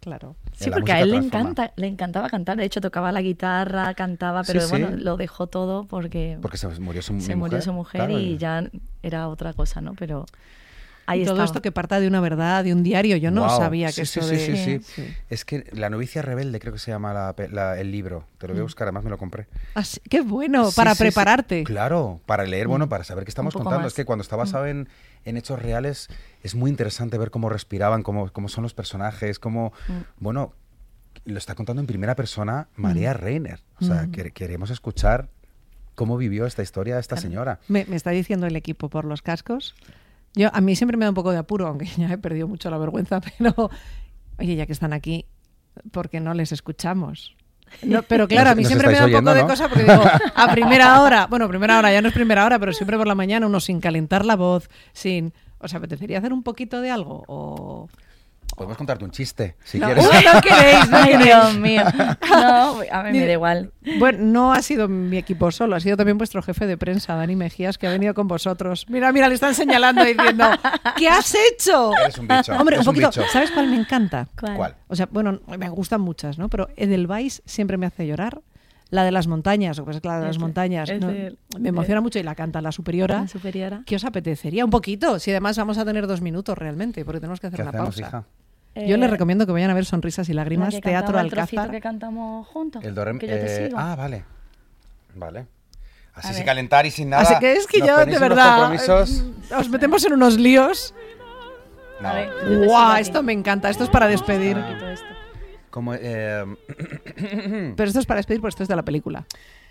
Claro. Sí, porque a él le encantaba cantar. De hecho, tocaba la guitarra, cantaba, pero Sí, bueno, sí. lo dejó todo porque se murió su mujer. Murió su mujer, claro, y ya era otra cosa, ¿no? Pero ahí y todo estaba. esto que parta de una verdad, de un diario. Yo no sabía que sí, eso sí, de... sí. Es que La novicia rebelde, creo que se llama el libro. Te lo voy a buscar, además me lo compré. Ah, sí, qué bueno, para prepararte. Sí. Claro, para leer, bueno, para saber qué estamos contando. Más. Es que cuando está basado en hechos reales es muy interesante ver cómo respiraban, cómo son los personajes, cómo... Bueno, lo está contando en primera persona María Reiner. O sea, queremos escuchar cómo vivió esta historia esta señora. Me está diciendo el equipo por los cascos. A mí siempre me da un poco de apuro, aunque ya he perdido mucho la vergüenza, pero oye, ya que están aquí, ¿por qué no les escuchamos? No, pero claro, a mí siempre me da un poco de cosa porque digo, a primera hora ya no es primera hora, pero siempre por la mañana uno sin calentar la voz, ¿os apetecería hacer un poquito de algo? O... Podemos contarte un chiste, si no, quieres. No queréis, no Ay, queréis. Dios mío. No, a mí me da igual. Bueno, no ha sido mi equipo solo, ha sido también vuestro jefe de prensa, Dani Mejías, que ha venido con vosotros. Mira, le están señalando diciendo, ¿qué has hecho? Eres un bicho. Hombre, eres un poquito. Un bicho. ¿Sabes cuál me encanta? ¿Cuál? O sea, bueno, me gustan muchas, ¿no? Pero Edelweiss siempre me hace llorar. La de las montañas, o pues la de las montañas, ¿no? Me emociona mucho y la canta la superiora. La superiora. ¿Qué os apetecería? Un poquito, si además vamos a tener 2 minutos realmente, porque tenemos que hacer una pausa. Hija? Yo les recomiendo que vayan a ver Sonrisas y Lágrimas, Teatro Alcázar. Que cantamos juntos. Que yo te sigo. Vale. Así sin calentar y sin nada. Así que es que yo, de verdad, os metemos en unos líos. No. ¡Guau! Esto me encanta. Esto es para despedir. Como, Pero esto es para despedir, pues esto es de la película.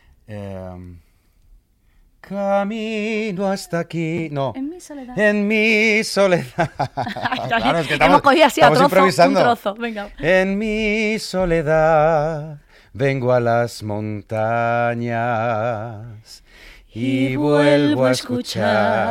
Camino hasta aquí. No. En mi soledad. En mi soledad. Claro, es que hemos cogido así a trozo, improvisando. un trozo. Venga. En mi soledad vengo a las montañas y vuelvo a escuchar